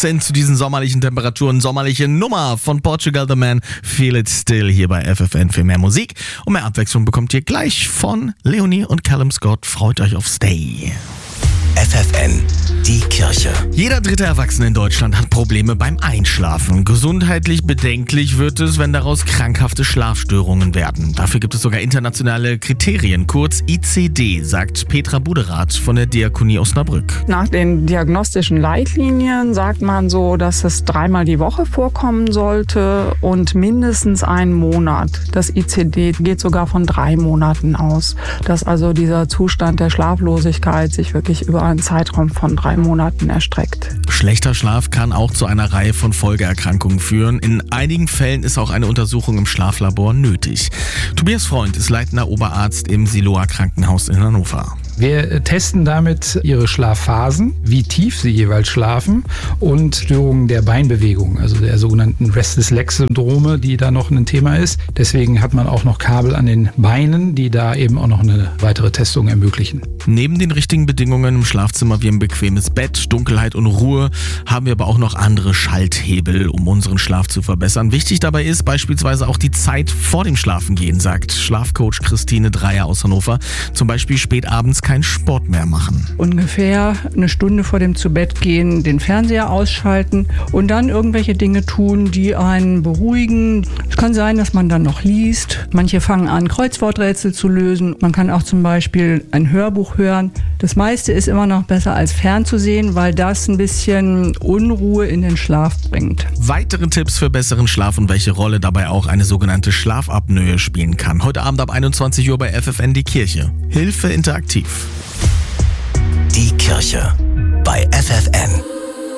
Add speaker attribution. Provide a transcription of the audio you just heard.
Speaker 1: Passend zu diesen sommerlichen Temperaturen, sommerliche Nummer von Portugal The Man, Feel It Still hier bei FFN für mehr Musik. Und mehr Abwechslung bekommt ihr gleich von Leonie und Callum Scott. Freut euch auf Stay.
Speaker 2: FFN, die Kirche.
Speaker 1: Jeder dritte Erwachsene in Deutschland hat Probleme beim Einschlafen. Gesundheitlich bedenklich wird es, wenn daraus krankhafte Schlafstörungen werden. Dafür gibt es sogar internationale Kriterien, kurz ICD, sagt Petra Buderath von der Diakonie Osnabrück.
Speaker 3: Nach den diagnostischen Leitlinien sagt man so, dass es 3-mal die Woche vorkommen sollte und mindestens einen Monat. Das ICD geht sogar von 3 Monaten aus, dass also dieser Zustand der Schlaflosigkeit sich wirklich über einen Zeitraum von 3 Monaten erstreckt.
Speaker 1: Schlechter Schlaf kann auch zu einer Reihe von Folgeerkrankungen führen. In einigen Fällen ist auch eine Untersuchung im Schlaflabor nötig. Tobias Freund ist leitender Oberarzt im Siloa Krankenhaus in Hannover.
Speaker 4: Wir testen damit ihre Schlafphasen, wie tief sie jeweils schlafen und Störungen der Beinbewegung, also der sogenannten Restless Leg Syndrome, die da noch ein Thema ist. Deswegen hat man auch noch Kabel an den Beinen, die da eben auch noch eine weitere Testung ermöglichen.
Speaker 1: Neben den richtigen Bedingungen im Schlafzimmer wie ein bequemes Bett, Dunkelheit und Ruhe haben wir aber auch noch andere Schalthebel, um unseren Schlaf zu verbessern. Wichtig dabei ist beispielsweise auch die Zeit vor dem Schlafengehen, sagt Schlafcoach Christine Dreier aus Hannover. Zum Beispiel spät abends keinen Sport mehr machen.
Speaker 3: Ungefähr eine Stunde vor dem Zubettgehen den Fernseher ausschalten und dann irgendwelche Dinge tun, die einen beruhigen. Es kann sein, dass man dann noch liest. Manche fangen an, Kreuzworträtsel zu lösen. Man kann auch zum Beispiel ein Hörbuch hören. Das meiste ist immer noch besser als fernzusehen, weil das ein bisschen Unruhe in den Schlaf bringt.
Speaker 1: Weitere Tipps für besseren Schlaf und welche Rolle dabei auch eine sogenannte Schlafapnoe spielen kann. Heute Abend ab 21 Uhr bei FFN die Kirche. Hilfe interaktiv.
Speaker 2: Die Kirche bei FFN.